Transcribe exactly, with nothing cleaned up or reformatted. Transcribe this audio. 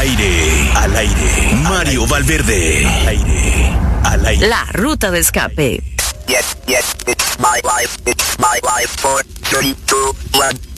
aire, al aire. Mario Valverde. Al aire, al aire. La ruta de escape. Yes, yes, it's my life, it's my life. Four, three, two, one.